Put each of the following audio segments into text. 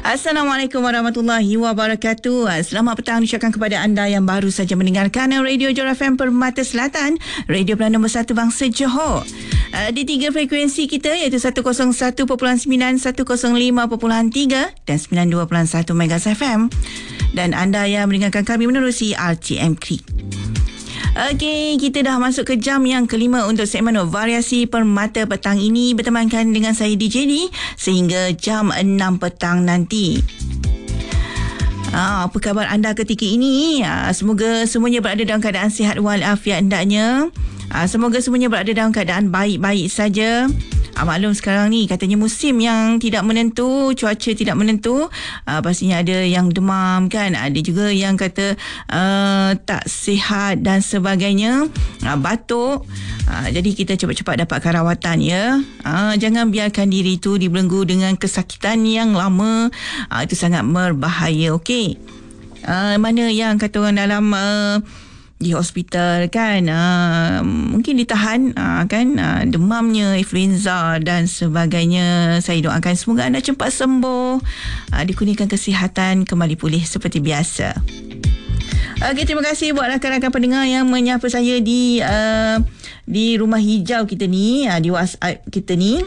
Assalamualaikum warahmatullahi wabarakatuh. Selamat petang diucapkan kepada anda yang baru saja mendengarkan Radio Johor FM Permata Selatan, radio pilihan nombor 1 bangsa Johor. Di 3 frekuensi kita iaitu 101.9, 105.3 dan 92.1 MHz FM. Dan anda yang mendengarkan kami menerusi RTM Creek. Okey, kita dah masuk ke jam yang kelima untuk segmen variasi permata petang ini, bertemankan dengan saya DJ D sehingga jam 6 petang nanti. Apa khabar anda ketika ini? Semoga semuanya berada dalam keadaan sihat walafiat hendaknya. Semoga semuanya berada dalam keadaan baik-baik saja. Maklum sekarang ni katanya musim yang tidak menentu, cuaca tidak menentu. Pastinya ada yang demam kan, ada juga yang kata tak sihat dan sebagainya, batuk. Jadi kita cepat-cepat dapatkan rawatan ya. Jangan biarkan diri tu dibelenggu dengan kesakitan yang lama. Itu sangat berbahaya. Okey. Mana yang kata orang dalam di hospital kan, mungkin ditahan kan, demamnya, influenza dan sebagainya. Saya doakan semoga anda cepat sembuh, dikurniakan kesihatan, kembali pulih seperti biasa. Okey, terima kasih buat rakan-rakan pendengar yang menyapa saya di rumah hijau kita ni, di WhatsApp kita ni.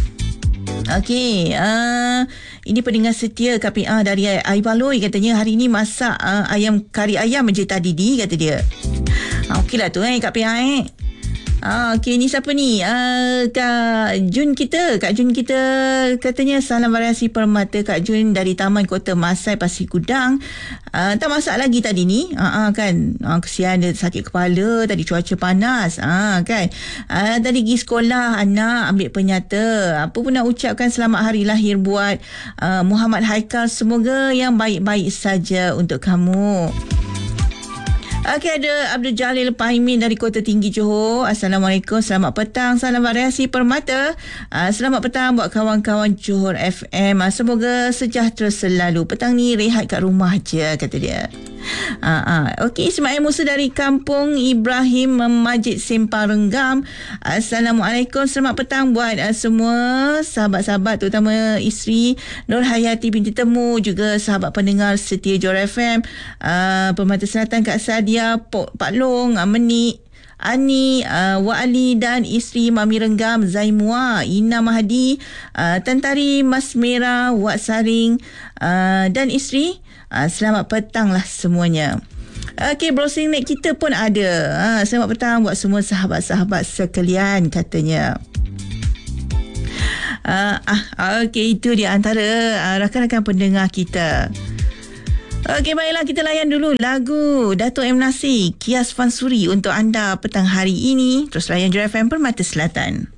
Okey, ini pendengar setia KPA dari Aibaloi, katanya hari ni masak kari ayam je tadi kata dia. Okeylah tu KPA. Okey, ni siapa ni? Kak Jun kita katanya salam variasi permata Kak Jun dari Taman Kota Masai Pasir Gudang. Tak masak lagi tadi ni. Kan. Kesian dia sakit kepala tadi, cuaca panas. Kan. Tadi pergi sekolah anak ambil penyata. Apa pun nak ucapkan selamat hari lahir buat Muhammad Haikal. Semoga yang baik-baik saja untuk kamu. Okey, ada Abdul Jalil Paimin dari Kota Tinggi Johor. Assalamualaikum, selamat petang, salam variasi permata. Selamat petang buat kawan-kawan Johor FM. Semoga sejahtera selalu. Petang ni rehat kat rumah je, kata dia. Okey, Ismail Musa dari Kampung Ibrahim Majid Sempang Renggam. Assalamualaikum, selamat petang buat semua sahabat-sahabat, terutama isteri Nur Hayati binti Temu, juga sahabat pendengar setia Johor FM Permata Selatan, Kak Sadia, Pak Long, Menik, Ani, Wa'ali dan isteri Mami Renggam, Zaimua, Ina Mahdi, Tantari Mas Merah, Wak Saring dan isteri. Selamat petang lah semuanya. Okey, browsing net kita pun ada. Selamat petang buat semua sahabat-sahabat sekalian, katanya. Okey, itu dia antara rakan-rakan pendengar kita. Okey, baiklah, kita layan dulu lagu Dato' M. Nasir, Kias Fansuri untuk anda petang hari ini. Terus layan Johor FM Permata Selatan.